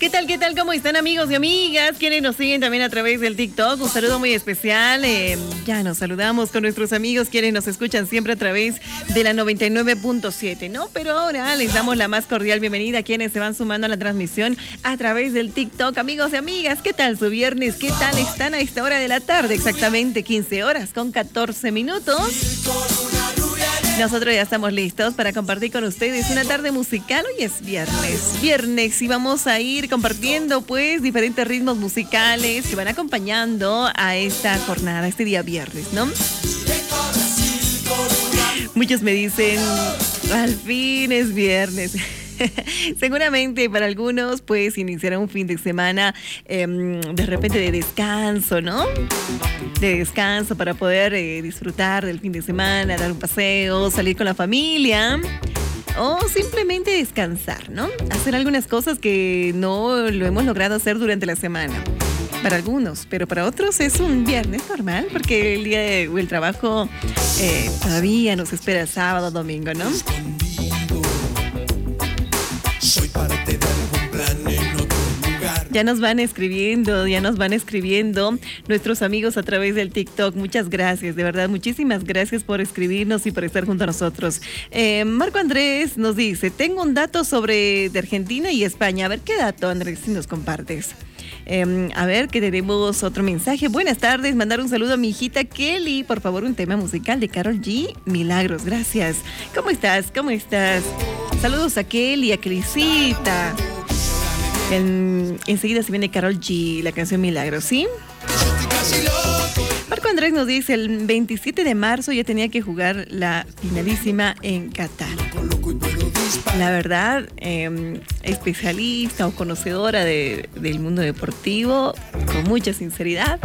¿Qué tal? ¿Qué tal? ¿Cómo están, amigos y amigas? Quienes nos siguen también a través del TikTok, un saludo muy especial. Ya nos saludamos con nuestros amigos quienes nos escuchan siempre a través de la 99.7, ¿no? Pero ahora les damos la más cordial bienvenida a quienes se van sumando a la transmisión a través del TikTok. Amigos y amigas, ¿qué tal su viernes? ¿Qué tal están a esta hora de la tarde? Exactamente 15 horas con 14 minutos. Nosotros ya estamos listos para compartir con ustedes una tarde musical. Hoy es viernes y vamos a ir compartiendo pues diferentes ritmos musicales que van acompañando a esta jornada, este día viernes, ¿no? Muchos me dicen, al fin es viernes. Seguramente para algunos pues iniciará un fin de semana de repente de descanso, ¿no? De descanso para poder disfrutar del fin de semana, dar un paseo, salir con la familia o simplemente descansar, ¿no? Hacer algunas cosas que no lo hemos logrado hacer durante la semana. Para algunos, pero para otros es un viernes normal porque el día el trabajo todavía nos espera sábado, domingo, ¿no? Ya nos van escribiendo nuestros amigos a través del TikTok. Muchas gracias, de verdad, muchísimas gracias por escribirnos y por estar junto a nosotros. Marco Andrés nos dice, tengo un dato de Argentina y España. A ver, ¿qué dato, Andrés, si nos compartes? A ver, que tenemos otro mensaje. Buenas tardes, mandar un saludo a mi hijita Kelly. Por favor, un tema musical de Karol G, Milagros. Gracias. ¿Cómo estás? Saludos a Kelly, a Crisita. Enseguida se viene Karol G, la canción Milagros, ¿sí? Marco Andrés nos dice, el 27 de marzo ya tenía que jugar la finalísima en Qatar. La verdad, especialista o conocedora del mundo deportivo, con mucha sinceridad,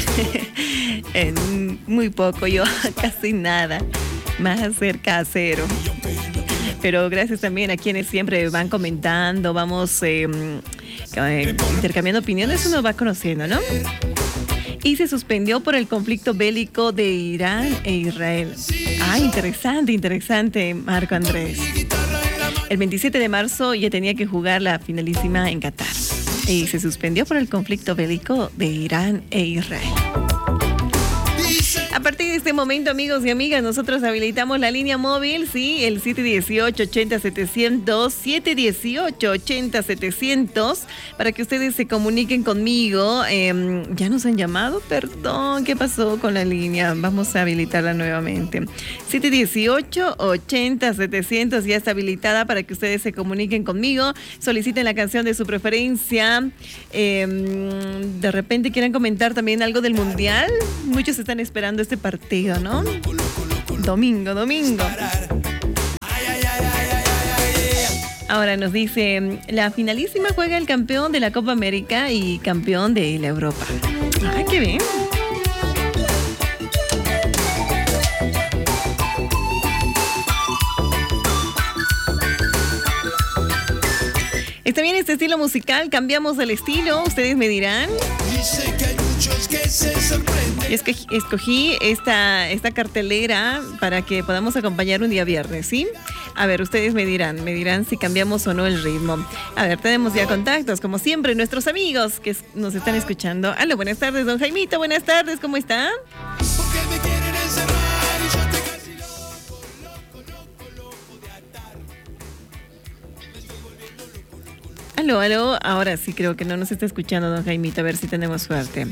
en muy poco, yo casi nada, más cerca a cero. Pero gracias también a quienes siempre van comentando, vamos intercambiando opiniones, uno va conociendo, ¿no? Y se suspendió por el conflicto bélico de Irán e Israel. Ah, interesante, Marco Andrés. El 27 de marzo ya tenía que jugar la finalísima en Qatar. Y se suspendió por el conflicto bélico de Irán e Israel. A partir de este momento, amigos y amigas, nosotros habilitamos la línea móvil, sí, el 718-80-700, 718-80-700, para que ustedes se comuniquen conmigo. ¿Ya nos han llamado? Perdón, ¿qué pasó con la línea? Vamos a habilitarla nuevamente. 718-80-700 ya está habilitada para que ustedes se comuniquen conmigo, soliciten la canción de su preferencia. De repente quieran comentar también algo del Mundial. Muchos están esperando este partido, ¿no? Domingo. Ahora nos dice, la finalísima juega el campeón de la Copa América y campeón de la Europa. ¡Ay, qué bien! ¿Está bien este estilo musical? ¿Cambiamos el estilo? Ustedes me dirán. Escogí esta cartelera para que podamos acompañar un día viernes, ¿sí? A ver, ustedes me dirán si cambiamos o no el ritmo. A ver, tenemos ya contactos, como siempre, nuestros amigos que nos están escuchando. Aló, buenas tardes, don Jaimito, buenas tardes, ¿cómo está? Aló, ahora sí creo que no nos está escuchando don Jaimito, a ver si tenemos suerte.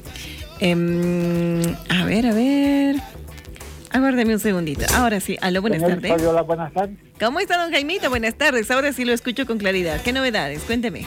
A ver. Aguárdeme un segundito. Ahora sí, aló, buenas tardes. Hola, buenas tardes. ¿Cómo está don Jaimito? Buenas tardes, ahora sí lo escucho con claridad. ¿Qué novedades? Cuénteme.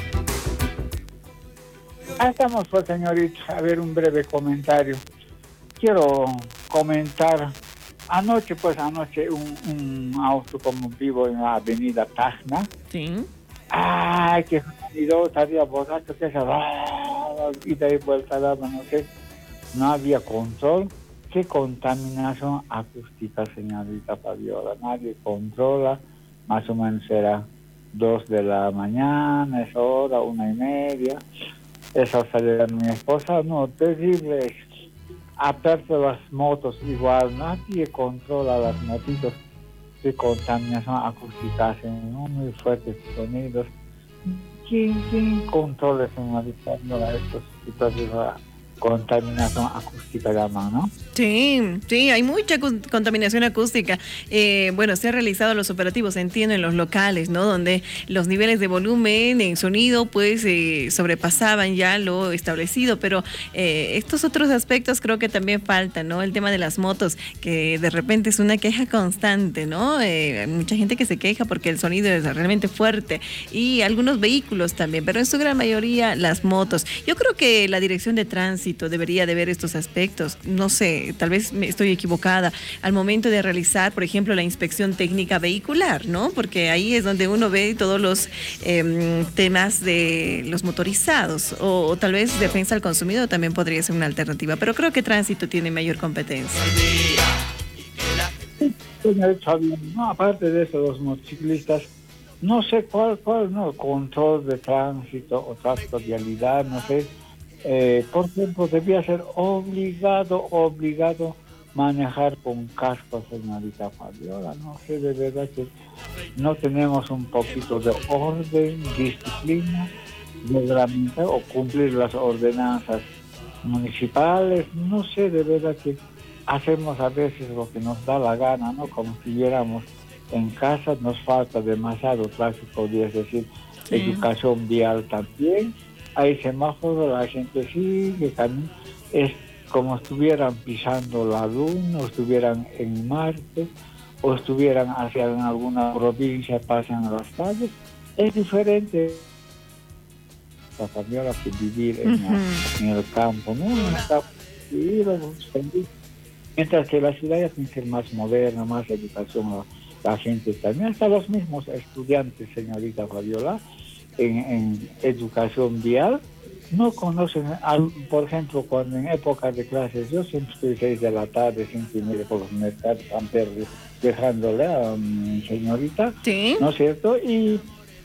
Estamos, pues, señorita, a ver un breve comentario. Quiero comentar, anoche un auto como vivo en la avenida Tacna. Sí. Ay, que sonido, estaría borracho, que se va, y de ahí vuelta daba, no sé, no había control. Qué contaminación acústica, señorita Fabiola, nadie controla, más o menos era 2 de la mañana, esa hora, 1:30, esa salida de mi esposa, no, terrible, aparte las motos igual, nadie controla las motitos. De contaminación acústica, hacen muy fuertes sonidos. ¿Quién controla, señorita, estos tipos de contaminación acústica llaman, ¿no? Sí, hay mucha contaminación acústica. Bueno, se han realizado los operativos, entiendo, en los locales, ¿no? Donde los niveles de volumen en sonido, pues, sobrepasaban ya lo establecido, pero estos otros aspectos creo que también faltan, ¿no? El tema de las motos, que de repente es una queja constante, ¿no? Hay mucha gente que se queja porque el sonido es realmente fuerte, y algunos vehículos también, pero en su gran mayoría las motos. Yo creo que la Dirección de Tránsito debería de ver estos aspectos, no sé, tal vez me estoy equivocada, al momento de realizar, por ejemplo, la inspección técnica vehicular, ¿no? Porque ahí es donde uno ve todos los temas de los motorizados, o tal vez defensa al consumidor también podría ser una alternativa, pero creo que tránsito tiene mayor competencia. No, aparte de eso, los motociclistas, no sé cuál, no, control de tránsito o tráfico de vialidad, no sé. Por ejemplo, debía ser obligado manejar con casco, señorita Fabiola. No sé, de verdad que no tenemos un poquito de orden, disciplina, reglamentar o cumplir las ordenanzas municipales. No sé, de verdad que hacemos a veces lo que nos da la gana, ¿no? Como si viéramos en casa, nos falta demasiado tráfico, es decir, sí. Educación vial también. Hay semáforos, la gente sigue caminando, es como estuvieran pisando la luna, o estuvieran en Marte, o estuvieran hacia alguna provincia, pasan a las calles. Es diferente la Fabiola que vivir en el campo, ¿no? Mientras que la ciudad ya tiene que ser más moderna, más educación, la gente también, hasta los mismos estudiantes, señorita Fabiola, en educación vial, no conocen, por ejemplo, cuando en época de clases, yo siempre estoy 6 de la tarde, 5:30 por los mercados, dejándole a mi señorita, ¿sí? ¿No es cierto? Y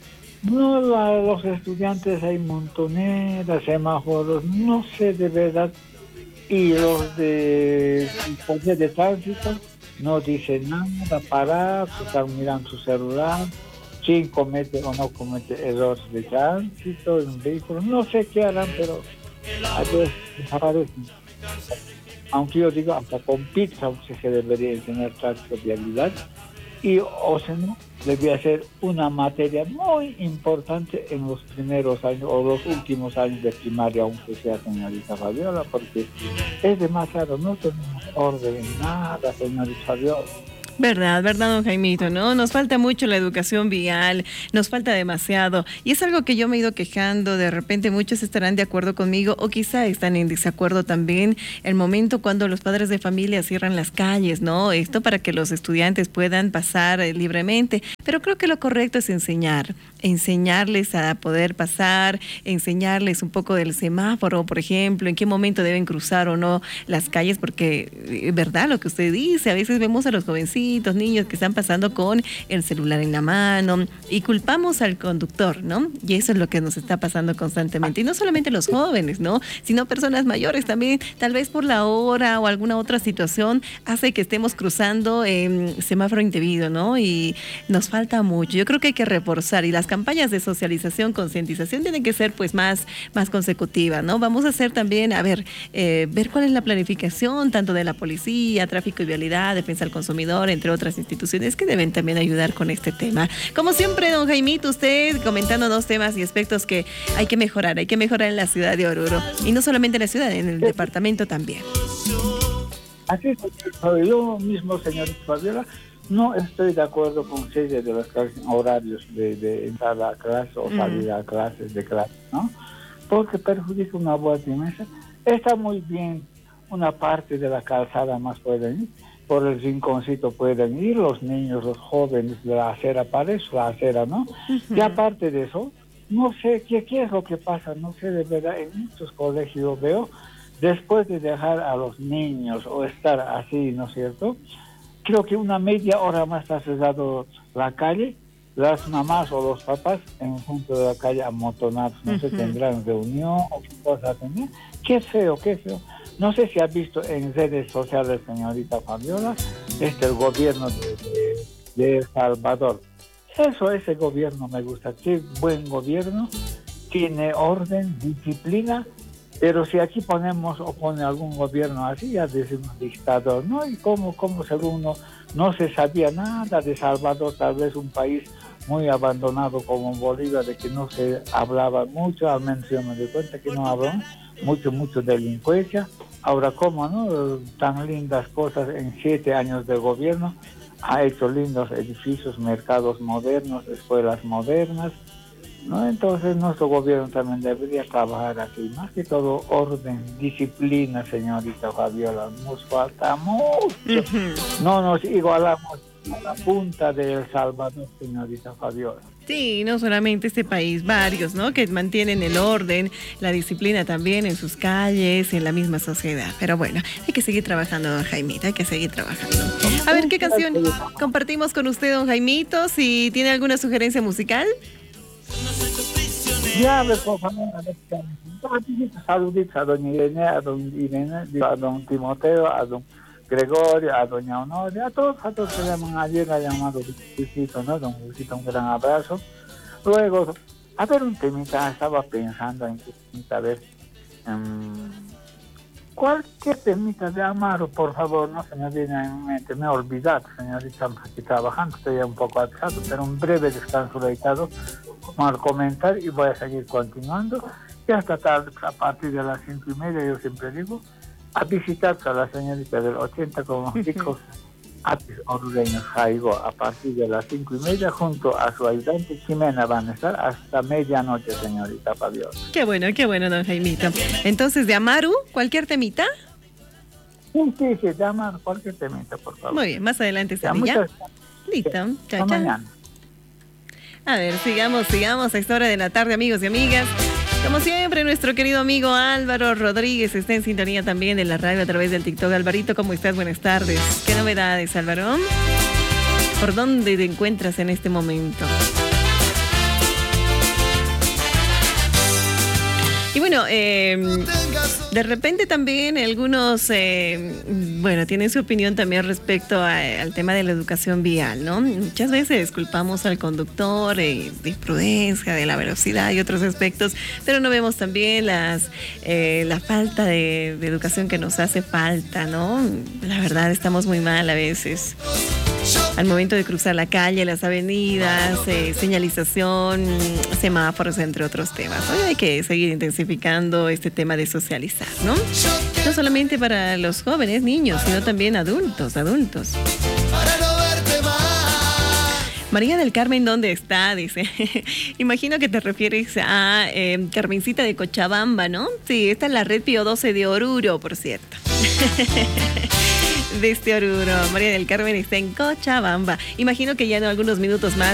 no, los estudiantes hay montoneras, semáforos, no sé de verdad, y los de poder de tránsito no dicen nada, parar, están mirando su celular, quién comete o no comete errores de tránsito en un vehículo, no sé qué harán, pero a veces desaparecen. Aunque yo digo, hasta con pizza se debería enseñar tránsito de vialidad, y o sea, no, debía ser una materia muy importante en los primeros años o los últimos años de primaria, aunque sea, señorita Fabiola, porque es demasiado, no tenemos orden en nada, señorita Fabiola. Verdad, don Jaimito, ¿no? Nos falta mucho la educación vial, nos falta demasiado. Y es algo que yo me he ido quejando, de repente muchos estarán de acuerdo conmigo o quizá están en desacuerdo también. El momento cuando los padres de familia cierran las calles, ¿no? Esto para que los estudiantes puedan pasar libremente. Pero creo que lo correcto es enseñarles a poder pasar, enseñarles un poco del semáforo, por ejemplo, en qué momento deben cruzar o no las calles, porque, verdad, lo que usted dice, a veces vemos a los jovencitos, niños que están pasando con el celular en la mano y culpamos al conductor, ¿no? Y eso es lo que nos está pasando constantemente. Y no solamente los jóvenes, ¿no? Sino personas mayores también, tal vez por la hora o alguna otra situación hace que estemos cruzando semáforo indebido, ¿no? Y nos falta mucho. Yo creo que hay que reforzar, y las campañas de socialización, concientización tienen que ser pues más consecutivas, ¿no? Vamos a hacer también, ver cuál es la planificación tanto de la policía, tráfico y vialidad, defensa del consumidor, entre otras instituciones que deben también ayudar con este tema. Como siempre, don Jaimito, usted comentando dos temas y aspectos que hay que mejorar en la ciudad de Oruro. Y no solamente en la ciudad, en el departamento también. Así es, yo mismo, señorita Fabiola, no estoy de acuerdo con series de los horarios de entrar a clase o salir a clases de clase, ¿no? Porque perjudica una vuelta inmensa. Está muy bien, una parte de la calzada más pueden ir, por el rinconcito pueden ir los niños, los jóvenes de la acera, para eso la acera, ¿no? Uh-huh. Y aparte de eso, no sé qué es lo que pasa, no sé de verdad, en muchos colegios veo, después de dejar a los niños o estar así, ¿no es cierto? Creo que una media hora más está cerrado la calle, las mamás o los papás en junto de la calle amontonados, no sé, tendrán reunión o qué cosa tendrán. Qué feo. No sé si ha visto en redes sociales, señorita Fabiola, el gobierno de El Salvador, Ese gobierno me gusta. Qué buen gobierno, tiene orden, disciplina, pero si aquí pone algún gobierno así, ya decimos dictador, ¿no? Y como según no se sabía nada de Salvador, tal vez un país muy abandonado como Bolivia, de que no se hablaba mucho, al menos yo me doy cuenta que no hablan mucho delincuencia. Ahora, ¿cómo no? Tan lindas cosas en 7 años de gobierno, ha hecho lindos edificios, mercados modernos, escuelas modernas, ¿no? Entonces nuestro gobierno también debería trabajar así, más que todo orden, disciplina, señorita Fabiola, nos falta mucho. No nos igualamos a la punta de El Salvador, señorita Fabiola. Sí, no solamente este país, varios, ¿no? Que mantienen el orden, la disciplina también en sus calles, en la misma sociedad. Pero bueno, hay que seguir trabajando, don Jaimito, hay que seguir trabajando. A ver, ¿qué canción compartimos con usted, don Jaimito? Si tiene alguna sugerencia musical. Ya, por favor, saluditos a doña Irene, a don Timoteo, a don Gregorio, a doña Honoria, a todos que llaman ayer, la llamado Luisito, ¿no? Don Luisito, un gran abrazo. Luego, a ver, un temita, estaba pensando en qué temita, a ver, cualquier temita de Amaro, por favor, no se me viene a mi mente, me he olvidado, señorita, aquí trabajando, estoy un poco atrasado, pero un breve descanso dedicado como al comentar y voy a seguir continuando. Y hasta tarde, a partir de las 5:30, yo siempre digo, a visitar a la señorita del 80 como chicos Atis Orureños Jaigo, a partir de las 5:30, junto a su ayudante Jimena, van a estar hasta medianoche, señorita Fabiola. Qué bueno, don Jaimito. Entonces, de Amaru, ¿cualquier temita? Sí, de Amaru, cualquier temita, por favor. Muy bien, más adelante está ya. Listo, chao. Mañana. A ver, sigamos a esta hora de la tarde, amigos y amigas. Como siempre, nuestro querido amigo Álvaro Rodríguez está en sintonía también de la radio a través del TikTok. Alvarito, ¿cómo estás? Buenas tardes. ¿Qué novedades, Álvaro? ¿Por dónde te encuentras en este momento? Y bueno, de repente también algunos, tienen su opinión también respecto al tema de la educación vial, ¿no? Muchas veces culpamos al conductor de imprudencia, de la velocidad y otros aspectos, pero no vemos también la falta de educación que nos hace falta, ¿no? La verdad, estamos muy mal a veces. Al momento de cruzar la calle, las avenidas, señalización, semáforos, entre otros temas. Hoy hay que seguir intensificando este tema de socializar, ¿no? No solamente para los jóvenes, niños, sino también adultos. María del Carmen, ¿dónde está? Dice. Imagino que te refieres a Carmencita de Cochabamba, ¿no? Sí, esta es la red Pío 12 de Oruro, por cierto. Desde Oruro. María del Carmen está en Cochabamba. Imagino que ya en algunos minutos más